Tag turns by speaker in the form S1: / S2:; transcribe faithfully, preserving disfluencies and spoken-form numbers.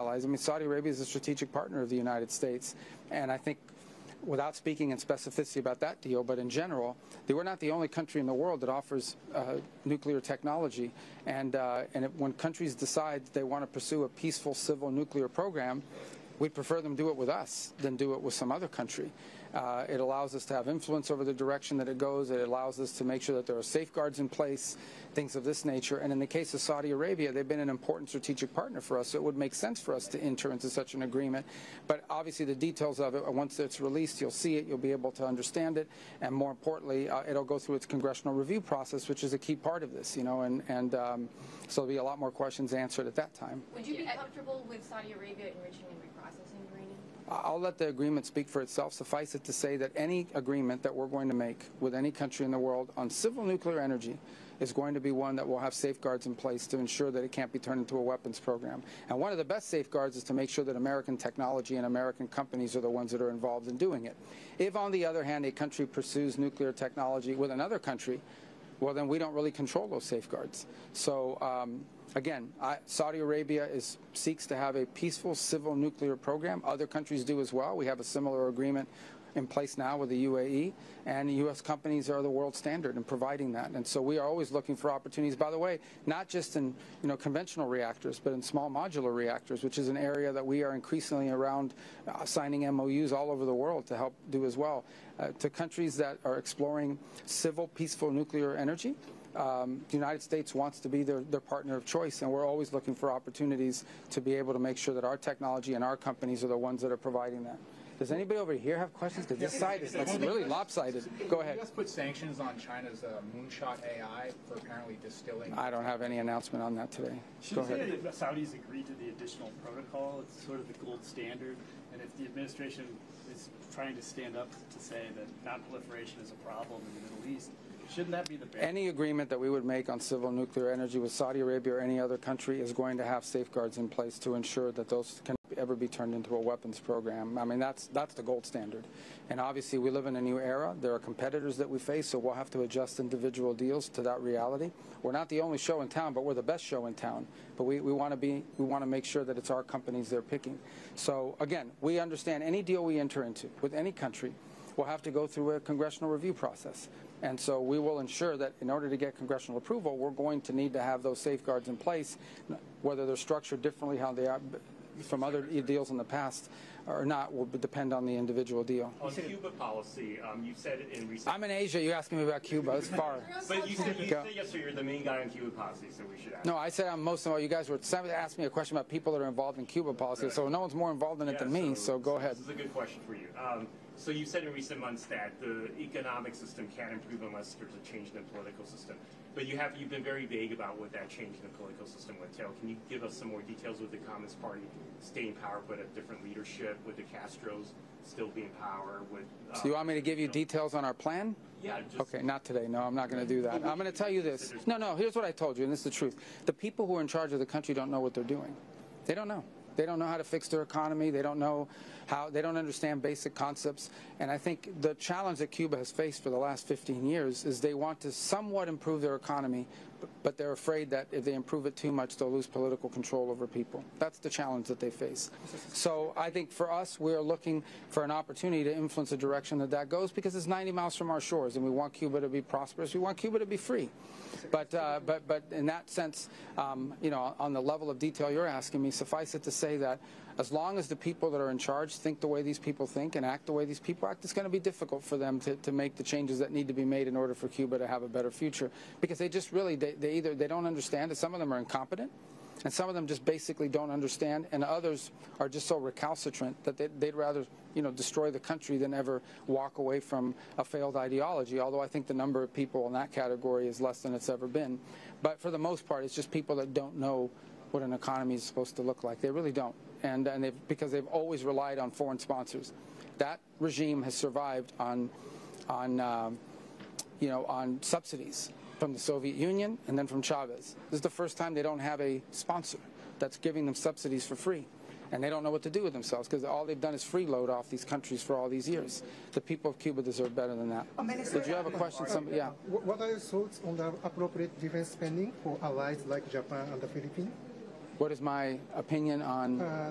S1: allies. I mean, Saudi Arabia is a strategic partner of the United States, and I think, without speaking in specificity about that deal, but in general, they were not the only country in the world that offers uh, nuclear technology. And, uh, and it, when countries decide they want to pursue a peaceful civil nuclear program, we'd prefer them do it with us than do it with some other country. Uh, it allows us to have influence over the direction that it goes. It allows us to make sure that there are safeguards in place, things of this nature. And in the case of Saudi Arabia, they've been an important strategic partner for us, so it would make sense for us to enter into such an agreement. But obviously the details of it, once it's released, you'll see it, you'll be able to understand it, and more importantly, uh, it'll go through its congressional review process, which is a key part of this, you know, and, and um, so there'll be a lot more questions answered at that time.
S2: Would you be comfortable with Saudi Arabia enriching and reprocessing uranium?
S1: I'll let the agreement speak for itself. Suffice it to say that any agreement that we're going to make with any country in the world on civil nuclear energy is going to be one that will have safeguards in place to ensure that it can't be turned into a weapons program. And one of the best safeguards is to make sure that American technology and American companies are the ones that are involved in doing it. If, on the other hand, a country pursues nuclear technology with another country, well, then we don't really control those safeguards. So, um, again, I, Saudi Arabia is, seeks to have a peaceful civil nuclear program. Other countries do as well. We have a similar agreement in place now with the U A E, and U S companies are the world standard in providing that. And so we are always looking for opportunities, by the way, not just in you know conventional reactors, but in small modular reactors, which is an area that we are increasingly around uh, signing M O Us all over the world to help do as well. Uh, to countries that are exploring civil, peaceful nuclear energy, Um, the United States wants to be their, their partner of choice, and we're always looking for opportunities to be able to make sure that our technology and our companies are the ones that are providing that. Does anybody over here have questions? Because this side is that's really lopsided. Go ahead.
S3: You guys put sanctions on China's uh, Moonshot A I for apparently distilling.
S1: I don't have any announcement on that today. Go ahead.
S4: Should the Saudis agreed to the additional protocol? It's sort of the gold standard, and if the administration is trying to stand up to say that non-proliferation is a problem in the Middle East, shouldn't that be the base? Any
S1: agreement that we would make on civil nuclear energy with Saudi Arabia or any other country is going to have safeguards in place to ensure that those can ever be turned into a weapons program. I mean, that's that's the gold standard. And obviously we live in a new era. There are competitors that we face, so we'll have to adjust individual deals to that reality. We're not the only show in town, but we're the best show in town. But we, we want to be we want to make sure that it's our companies they're picking. So again, we understand any deal we enter into with any country will have to go through a congressional review process. And so we will ensure that in order to get congressional approval, we're going to need to have those safeguards in place, whether they're structured differently how they are from other deals in the past or not will depend on the individual deal.
S5: On Cuba policy, um, you said in recent...
S1: I'm in Asia. You're asking me about Cuba. It's far.
S5: But you said, you said yesterday you're the main guy on Cuba policy, so we should ask.
S1: No, I said I'm most of all. You guys were asking me a question about people that are involved in Cuba policy, right. So no one's more involved in it
S5: yeah,
S1: than me, so, so go
S5: so
S1: ahead.
S5: This is a good question for you. Um, so you said in recent months that the economic system can't improve unless there's a change in the political system. But you have, you've been very vague about what that change in the political system would entail. Can you give us some more details with the Communist Party staying in power but a different leadership, with the Castros still be in power? With, uh,
S1: so you want me to give you, you know, details on our plan?
S5: Yeah. Just,
S1: okay, not today. No, I'm not going to do that. I'm going to tell you this. No, no, here's what I told you, and this is the truth. The people who are in charge of the country don't know what they're doing. They don't know. They don't know how to fix their economy. They don't know how, they don't understand basic concepts. And I think the challenge that Cuba has faced for the last fifteen years is they want to somewhat improve their economy, but they're afraid that if they improve it too much, they'll lose political control over people. That's the challenge that they face. So I think for us, we're looking for an opportunity to influence the direction that that goes, because it's ninety miles from our shores, and we want Cuba to be prosperous. We want Cuba to be free. But uh, but but in that sense, um, you know, on the level of detail you're asking me, suffice it to say that as long as the people that are in charge think the way these people think and act the way these people act, it's going to be difficult for them to, to make the changes that need to be made in order for Cuba to have a better future, because they just really they, they either they don't understand it. Some of them are incompetent, and some of them just basically don't understand, and others are just so recalcitrant that they, they'd rather you know destroy the country than ever walk away from a failed ideology, although I think the number of people in that category is less than it's ever been. But for the most part, it's just people that don't know what an economy is supposed to look like. They really don't, and, and they've, because they've always relied on foreign sponsors. That regime has survived on, on um, you know, on subsidies from the Soviet Union and then from Chavez. This is the first time they don't have a sponsor that's giving them subsidies for free. And they don't know what to do with themselves, because all they've done is freeload off these countries for all these years. The people of Cuba deserve better than that. Did you have a question? Somebody, yeah.
S6: What are your thoughts on the appropriate defense spending for allies like Japan and the Philippines?
S1: What is my opinion on... Uh,